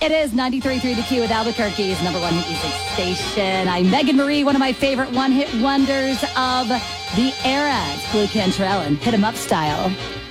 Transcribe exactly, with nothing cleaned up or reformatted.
It is ninety-three point three The Q with Albuquerque's number one hit music station. I'm Megan Marie, one of my favorite one-hit wonders of the era. It's Blue Cantrell and Hit 'em Up style.